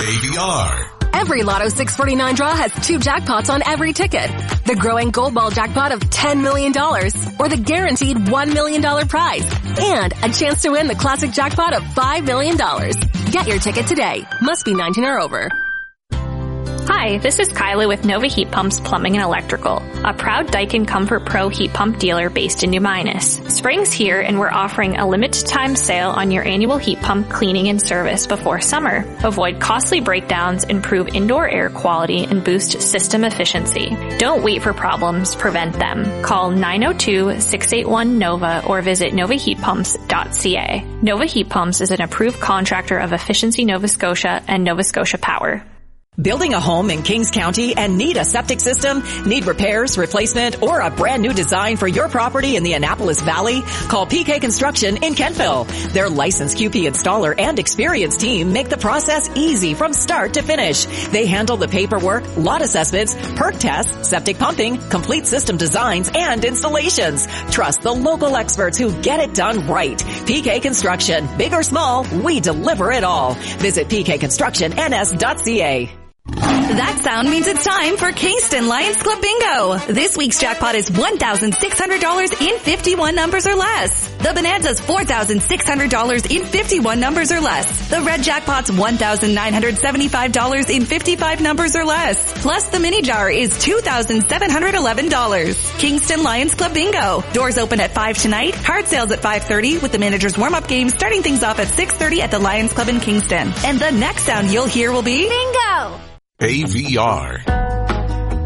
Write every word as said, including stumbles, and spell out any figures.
A V R. Every Lotto six forty-nine draw has two jackpots on every ticket. The growing Gold Ball jackpot of ten million dollars or the guaranteed one million dollars prize. And a chance to win the classic jackpot of five million dollars. Get your ticket today. Must be nineteen or over. Hi, this is Kyla with Nova Heat Pumps Plumbing and Electrical, a proud Daikin Comfort Pro heat pump dealer based in New Minas. Spring's here and we're offering a limited time sale on your annual heat pump cleaning and service before summer. Avoid costly breakdowns, improve indoor air quality, and boost system efficiency. Don't wait for problems, prevent them. Call nine oh two, six eight one, NOVA or visit nova heat pumps dot c a. Nova Heat Pumps is an approved contractor of Efficiency Nova Scotia and Nova Scotia Power. Building a home in Kings County and need a septic system? Need repairs, replacement, or a brand new design for your property in the Annapolis Valley? Call P K Construction in Kentville. Their licensed Q P installer and experienced team make the process easy from start to finish. They handle the paperwork, lot assessments, perk tests, septic pumping, complete system designs, and installations. Trust the local experts who get it done right. P K Construction. Big or small, we deliver it all. Visit p k construction n s dot c a. That sound means it's time for Kingston Lions Club Bingo. This week's jackpot is one thousand six hundred dollars in fifty-one numbers or less. The Bonanza's four thousand six hundred dollars in fifty-one numbers or less. The Red Jackpot's one thousand nine hundred seventy-five dollars in fifty-five numbers or less. Plus the Mini Jar is two thousand seven hundred eleven dollars. Kingston Lions Club Bingo. Doors open at five tonight. Card sales at five thirty with the manager's warm-up game starting things off at six thirty at the Lions Club in Kingston. And the next sound you'll hear will be... Bingo! A V R.